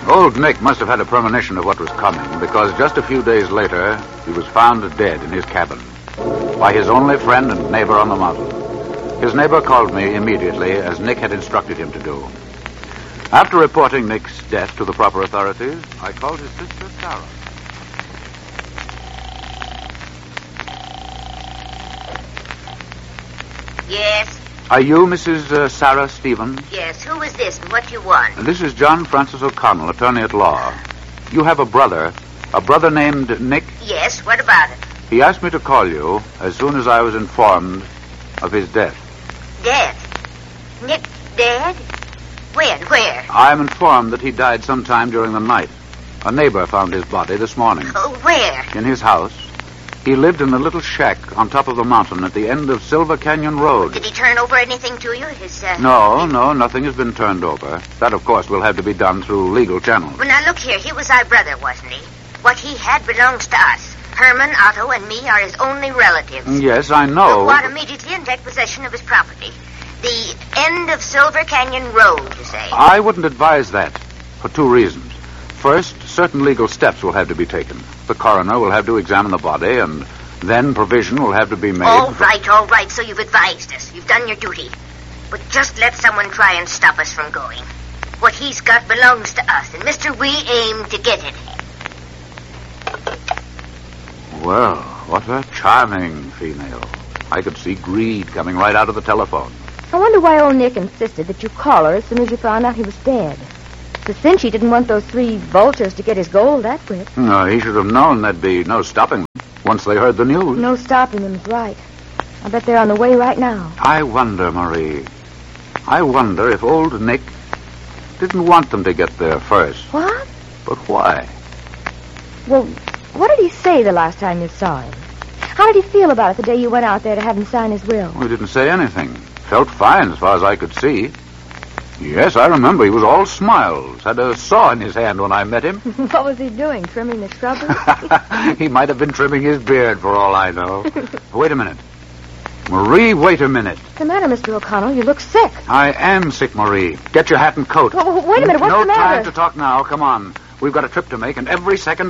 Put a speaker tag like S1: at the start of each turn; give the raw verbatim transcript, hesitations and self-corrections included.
S1: Old Nick must have had a premonition of what was coming, because just a few days later, he was found dead in his cabin by his only friend and neighbor on the mountain. His neighbor called me immediately, as Nick had instructed him to do. After reporting Nick's death to the proper authorities, I called his sister, Sarah.
S2: Yes?
S1: Are you Missus Uh, Sarah Stevens?
S2: Yes. Who is this and what do you want?
S1: This is John Francis O'Connell, attorney at law. You have a brother, a brother named Nick?
S2: Yes, what about it?
S1: He asked me to call you as soon as I was informed of his death.
S2: Death? Nick dead? When? Where?
S1: I am informed that he died sometime during the night. A neighbor found his body this morning.
S2: Oh, where?
S1: In his house. He lived in a little shack on top of the mountain at the end of Silver Canyon Road.
S2: Did he turn over anything to you? His, uh...
S1: No, no, nothing has been turned over. That, of course, will have to be done through legal channels.
S2: Well, now, look here. He was our brother, wasn't he? What he had belongs to us. Herman, Otto, and me are his only relatives.
S1: Yes, I know.
S2: We want immediately and take possession of his property. The end of Silver Canyon Road, you say?
S1: I wouldn't advise that for two reasons. First, certain legal steps will have to be taken. The coroner will have to examine the body, and then provision will have to be made.
S2: All
S1: for...
S2: right, all right. So you've advised us. You've done your duty. But just let someone try and stop us from going. What he's got belongs to us, and Mister We aim to get it.
S1: Well, what a charming female. I could see greed coming right out of the telephone.
S3: I wonder why old Nick insisted that you call her as soon as you found out he was dead. The cinch he didn't want those three vultures to get his gold that quick.
S1: No, he should have known there'd be no stopping them once they heard the news.
S3: No stopping them is right. I bet they're on the way right now.
S1: I wonder, Marie. I wonder if old Nick didn't want them to get there first.
S3: What?
S1: But why?
S3: Well, what did he say the last time you saw him? How did he feel about it the day you went out there to have him sign his will?
S1: He didn't say anything. Felt fine as far as I could see. Yes, I remember. He was all smiles. Had a saw in his hand when I met him.
S3: What was he doing? Trimming the shrubbery?
S1: He might have been trimming his beard for all I know. Wait a minute. Marie, wait a minute.
S3: What's the matter, Mister O'Connell? You look sick.
S1: I am sick, Marie. Get your hat and coat.
S3: Well, wait a minute. What's
S1: no
S3: the matter?
S1: No time to talk now. Come on. We've got a trip to make, and every second